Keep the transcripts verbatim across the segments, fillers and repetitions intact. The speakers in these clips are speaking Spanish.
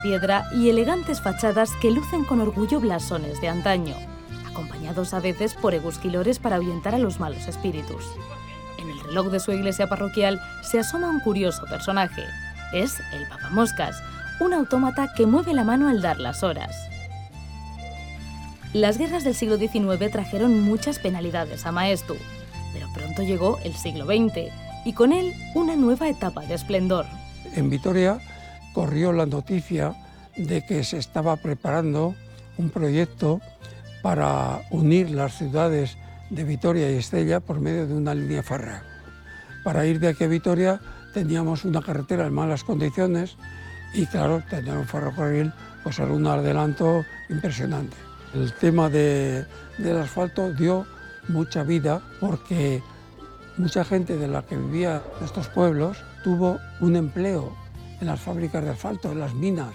piedra y elegantes fachadas que lucen con orgullo blasones de antaño, acompañados a veces por egusquilores para ahuyentar a los malos espíritus. En el reloj de su iglesia parroquial se asoma un curioso personaje. Es el papamoscas, un autómata que mueve la mano al dar las horas. Las guerras del siglo diecinueve trajeron muchas penalidades a Maeztu, pero pronto llegó el siglo veinte y con él una nueva etapa de esplendor. En Vitoria corrió la noticia de que se estaba preparando un proyecto para unir las ciudades de Vitoria y Estella por medio de una línea férrea. Para ir de aquí a Vitoria teníamos una carretera en malas condiciones y claro, tener un ferrocarril pues era un adelanto impresionante. El tema de, del asfalto dio mucha vida porque mucha gente de la que vivía en estos pueblos tuvo un empleo en las fábricas de asfalto, en las minas,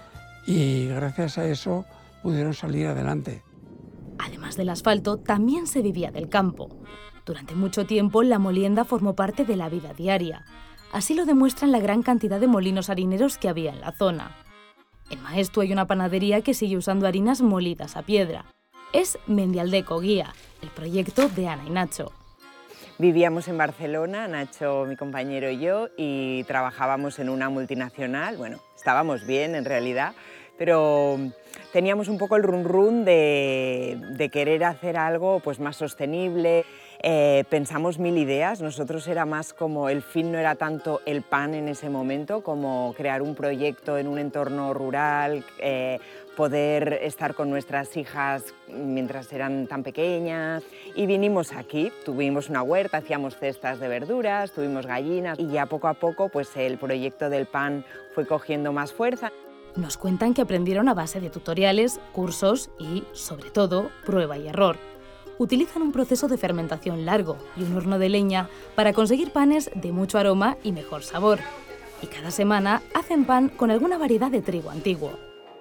y gracias a eso pudieron salir adelante. Además del asfalto, también se vivía del campo. Durante mucho tiempo, la molienda formó parte de la vida diaria. Así lo demuestran la gran cantidad de molinos harineros que había en la zona. En Maeztu hay una panadería que sigue usando harinas molidas a piedra. Es Mendialdeco Guía, el proyecto de Ana y Nacho. Vivíamos en Barcelona, Nacho, mi compañero y yo, y trabajábamos en una multinacional. Bueno, estábamos bien en realidad, pero teníamos un poco el run run de, de querer hacer algo pues, más sostenible. Eh, pensamos mil ideas, nosotros era más como, el fin no era tanto el pan en ese momento, como crear un proyecto en un entorno rural, eh, poder estar con nuestras hijas mientras eran tan pequeñas. Y vinimos aquí, tuvimos una huerta, hacíamos cestas de verduras, tuvimos gallinas y ya poco a poco pues, el proyecto del pan fue cogiendo más fuerza. Nos cuentan que aprendieron a base de tutoriales, cursos y, sobre todo, prueba y error. Utilizan un proceso de fermentación largo y un horno de leña para conseguir panes de mucho aroma y mejor sabor. Y cada semana hacen pan con alguna variedad de trigo antiguo.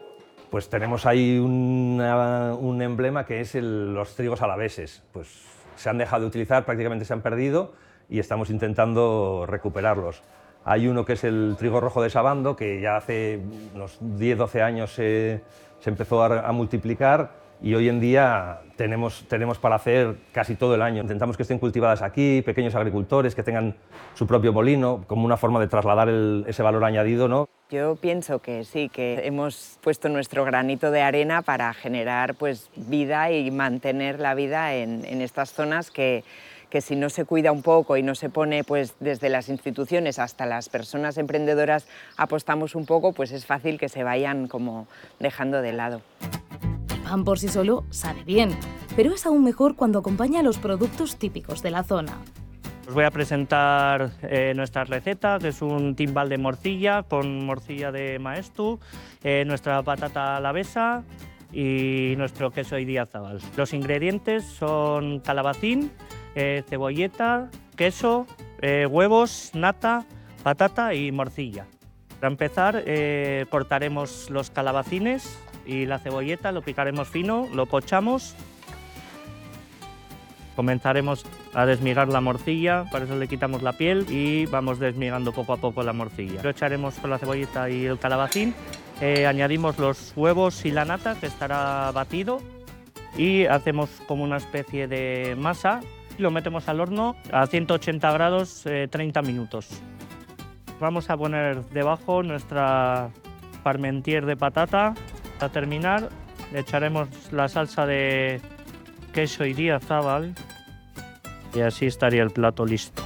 Pues tenemos ahí una, un emblema que es el, los trigos alaveses. Pues se han dejado de utilizar, prácticamente se han perdido y estamos intentando recuperarlos. Hay uno que es el trigo rojo de Sabando, que ya hace unos diez doce años se, se empezó a, a multiplicar y hoy en día tenemos, tenemos para hacer casi todo el año. Intentamos que estén cultivadas aquí, pequeños agricultores que tengan su propio molino, como una forma de trasladar el, ese valor añadido, ¿no? Yo pienso que sí, que hemos puesto nuestro granito de arena para generar pues, vida y mantener la vida en, en estas zonas que, que si no se cuida un poco y no se pone pues, desde las instituciones hasta las personas emprendedoras apostamos un poco, pues es fácil que se vayan como dejando de lado. El pan por sí solo sabe bien, pero es aún mejor cuando acompaña a los productos típicos de la zona. Os voy a presentar eh, nuestra receta, que es un timbal de morcilla con morcilla de Maeztu, eh, nuestra patata alavesa y nuestro queso idiázábal. Los ingredientes son calabacín, eh, cebolleta, queso, eh, huevos, nata, patata y morcilla. Para empezar, eh, cortaremos los calabacines y la cebolleta, lo picaremos fino, lo pochamos. Comenzaremos a desmigar la morcilla, para eso le quitamos la piel y vamos desmigando poco a poco la morcilla. Lo echaremos con la cebolleta y el calabacín, eh, añadimos los huevos y la nata, que estará batido, y hacemos como una especie de masa. Lo metemos al horno a ciento ochenta grados, eh, treinta minutos. Vamos a poner debajo nuestra parmentier de patata. Para terminar, le echaremos la salsa de queso idiázábal y así estaría el plato listo.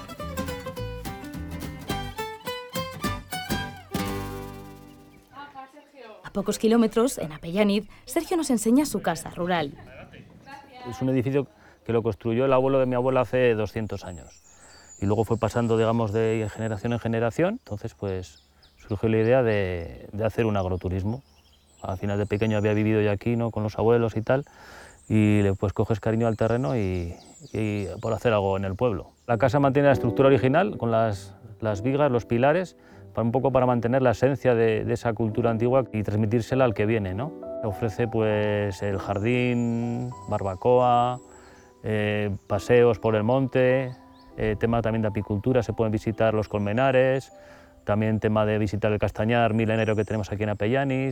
A pocos kilómetros, en Apellániz, Sergio nos enseña su casa rural. Es un edificio que lo construyó el abuelo de mi abuela hace doscientos años y luego fue pasando, digamos, de generación en generación. Entonces, pues, surgió la idea de, de hacer un agroturismo. Al final de pequeño había vivido ya aquí, ¿no?, con los abuelos y tal, y pues coges cariño al terreno y, y por hacer algo en el pueblo. La casa mantiene la estructura original con las, las vigas, los pilares, para un poco para mantener la esencia de, de esa cultura antigua y transmitírsela al que viene, ¿no? Ofrece pues el jardín, barbacoa, eh, paseos por el monte, eh, tema también de apicultura, se pueden visitar los colmenares, También tema de visitar el castañar milenario que tenemos aquí en Apellanis.